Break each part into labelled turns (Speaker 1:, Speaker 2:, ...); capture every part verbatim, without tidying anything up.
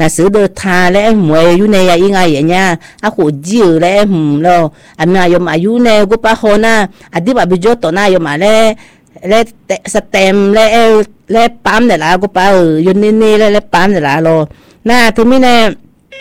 Speaker 1: na sử đồ thà lẽ mùi yu này y ngay vậy nha à khổ dữ lẽ hùm lo à mà yo mà yu này có ba hồ na à đi bà bị gió tổ na yo mà lẽ lẽ stem lẽ lẽ bám để là có ba ở yo nê nê lẽ lẽ bám để là lo na thì mình nè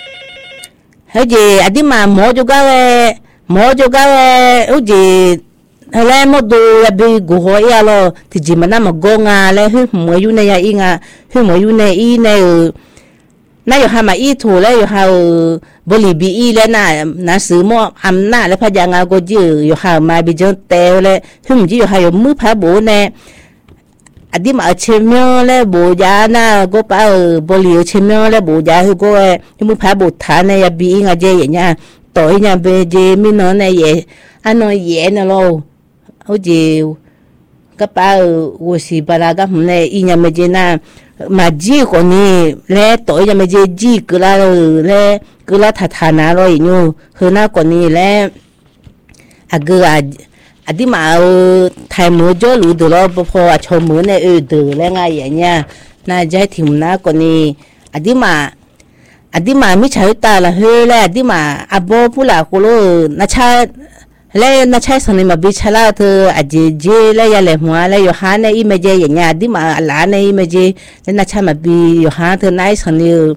Speaker 1: cái gì à đi mà mua cho cái mua cho cái cái gì lẽ một đồ là bị gù hỏi à lo thì chỉ mà nằm mà gong à lẽ hư mùi yu này y nga hư mùi yu này y nàyน่าอยู่หามาอีถูแล้วอยู่หาบริบีอีแล้วน่ะน่าซื้อหม้ออำนาจแล้วพยังาก็ยือยู่หามาบิจงเตวแล้วหึมจีอยู่หาอยู่มือพาโบแน่อดีมาเชมยแล้วโบยาน่ะก็ป้าบริเชมยแล้วโบยาคือก็มือพาโบทานในบีงาเจอย่างเงี้ยต่อยเนี่ยเบเจมินอนในเยอันนอยเยน่ะเราเอาจีก็ป้าวัวสีปลาก็มันในอีเนี่ยเมเจน่ะmà ji của ni lẽ tối giờ mà ji ji cứ là lẽ cứ là thà thà nào rồi nhung hơn nào của ni lẽ à cứ à à đi mà thay mưa gió lụt được lo bố à cho mưa này ừ được lẽ ngay vậy nha na trái thì nào của ni à đi mà à đi mà mới chơi ta là hơi lẽ đi mà à bố phụ là cô lo na cha lẽ na cha xong mà bị cha là thôi à ji ji lẽ ya lẽ mua lẽ yo han này im je vậy nha đi mà lá này im je lẽ na cha mà bị yo han thôi nãy xong nhiều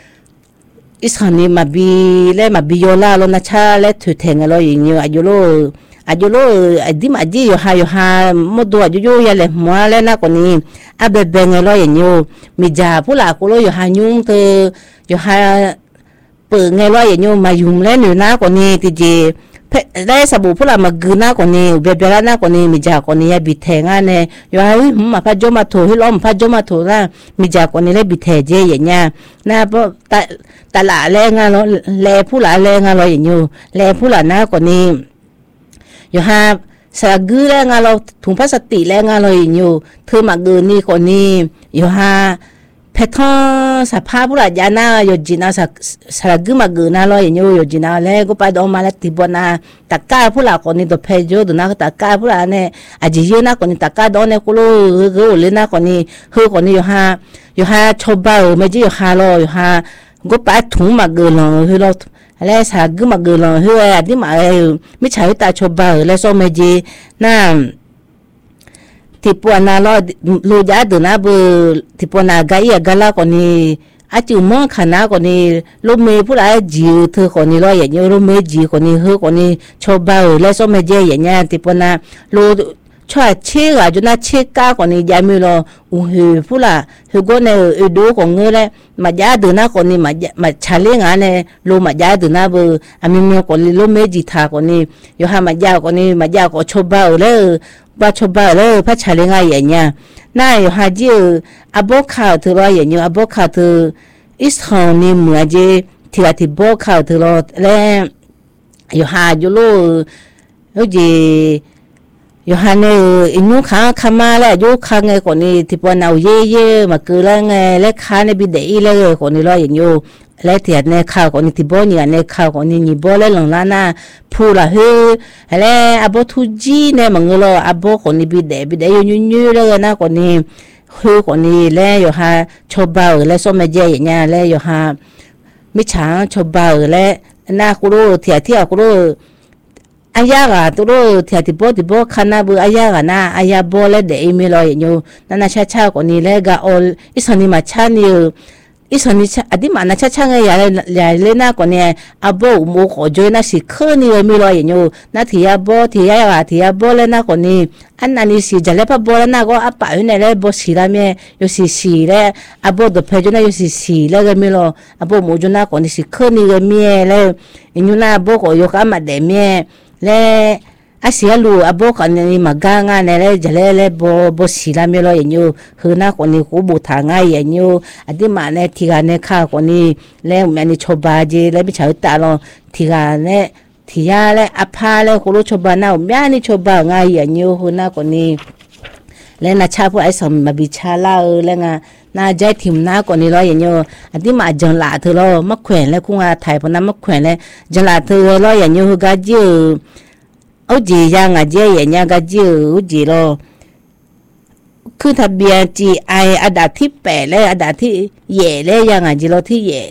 Speaker 1: ít xong nhiều mà bị lẽ mà bị yo la lo na cha lẽ thử thèn lo gì nhiều à yo lo à yo lo à đi mà ji yo ha yo ha một đồ yo yo ya lẽ mua lẽ na còn ni à bè bè nghe lo gì nhiều mi già phụ là cô lo yo ha nhung thôi yo ha bự nghe lo gì nhiều mà dùng lẽ nữa na còn ni thì gìได้สบู่พวกเรามากืนหน้าก่อนนี่เบียดหน้าก่อนนี่มีจากก่อนนี่บิดแทงอ่ะเนี่ยอยู่ให้มาพัดจมาถูให้ล้อมพัดจมาถูละมีจากก่อนนี่เลยบิดแทงเจอย่างเงี้ยนะเพราะตาตลาดแรงอ่ะเนาะแลผู้หลาแรงอ่ะเราอย่างอยู่แลผู้หลาหน้าก่อนนี่อยู่ให้สระกือแรงอ่ะเราถุงพลาสติแรงอ่ะเราอย่างอยู่เธอมากืนนี่ก่อนนี่อยู่ให้เพทอสภาพผู้หลายานาโยจินาสักสระกึมากืนาลอยโยโยจินาแล้วก็ไปดอมาแล้วติบนาตะก้าผู้หลาคนนี้ตัวเพจโยดูนะตะก้าผู้หลาเนี่ยอาจจะเยอะนะคนนี้ตะก้าดอนเนี่ยกูรู้กูรู้เลยนะคนนี้เฮ้ยคนนี้อยู่ฮะอยู่ฮะชอบบ้าไม่ใช่อยู่ฮะรออยู่ฮะก็ไปถุงมากืนเลยเฮ้ยเราแล้วสระกึมากืนเลยเฮ้ยที่มาไม่ใช่ตาชอบบ้าแล้วโซไม่ใช่น่าที่ปวนาลอลูยาดูนะบุที่ปวนาไกยกาลาคนนี้อาจจะมองขนาดคนนี้ลูกเมย์ผู้ใดจีเธอคนนี้ลอยอย่างนี้ลูกเมย์จีคนนี้เฮคนนี้ชอบบ้าแล้วส้มเมย์เจอย่างเงี้ยที่ปวนาลูช่วยเชื่อจนน่าเชื่อก้าคนนี้ยามีรออุ้ยผู้ละคือก็เนี่ยดูของเงยเลยมาย้ายดูนะคนนี้มามาชาเลี้ยงอันเนี่ยลูมาย้ายดูนะบุอามีเมียคนนี้ลูกเมย์จีทาคนนี้อยู่หามาย้ายคนนี้มาย้ายก็ชอบบ้าเลยว่าชอบบ้าเลยพระชาเลี้ยงอะไรอย่างเงี้ยน่าอยู่หาจีอาโบข่าวเธอรออย่างเงี้ยอาโบข่าวเธออิสฮานี่เหมือนจีที่ว่าที่โบข่าวเธอรอแล้วอยู่หาอยู่ลูลูจีอยู่หาเนี่ยอินุข้าข้ามาแล้วยุข้าไงคนนี้ที่ปนเอาเย่เย่มาเกลือไงแล้วข้าเนี่ยบิดเดย์เลยคนนี้รออย่างอยู่แล้วที่เนี่ยข้าวคนนี้ที่บ่เนี่ยเนี่ยข้าวคนนี้นี่บ่แล้วหลังล้านน่ะพูละเฮ้แล้วอาบ่ทุจีเนี่ยมันก็รออาบ่คนนี้บิดเดย์บิดเดย์ยุ่ยๆเลยนะคนนี้เฮ้คนนี้แล้วอยู่หาชอบบ่าวแล้วส้มไม่เจอย่างเงี้ยแล้วอยู่หามิช้าชอบบ่าวแล้วน่ากูรู้เที่ยเที่ยกูรู้อายากะตุโรเที่ยติบ่ติบ่คันน่ะบ่อายากะนะอายาบ่แล้วเดอีเมลอยู่นั่นน่ะช้าๆคนนี้แล้วก็ออลอิสนี่มาชันอยู่อีสนิชอดีมานะชะช่างยาเลยยาเลยนะคนเนี่ยอาโบโมขอจอยนะสิคืนนี้มีรอยอยู่นะที่อาโบที่ยาที่อาโบเลยนะคนนี้อันนั้นนี่สิจะเล็บโบเลยนะก็อาป่าอยู่ในเลยโบสีละเมียอยู่สิสีเลยอาโบตัวเพจนะอยู่สิสีเลยก็มีรออาโบโมจนะคนนี้สิคืนนี้ก็มีเลยอยู่นะโบก็อยู่กับมาเดเมียเลยอาเสียลูอาโบกันนี่มากางานเลยจะเลยเลยโบโบสีละเมียรออย่างอยู่คือนะคนนี้กูบูทางง่ายอย่างอยู่อดีมาเนี่ยที่การเนี่ยข้าวคนนี้แล้วมันนี่ชอบบ้าจีแล้วไม่ใช่ตาลองที่การเนี่ยที่ยาเลยอาพาเลยกูรู้ชอบบ้าน่ามันนี่ชอบบ้าง่ายอย่างอยู่คือนะคนนี้แล้วน่าชาพวกไอ้สมมาบิชาลาเออแล้วไงน่าใจถิ่มหน้าคนนี้รออย่างอยู่อดีมาจังหลาเธอรอมะแขวนแล้วคุ้งอาไทยพนันมะแขวนเลยจังหลาเธอรออย่างอยู่คือกาจีเอาจียังอ่ะเจี๋ยยังก็จีอุจีโลคือทะเบียนจีไออันดับที่แปดเลยอันดับที่เย่เลยยังอ่ะจีโลที่เย่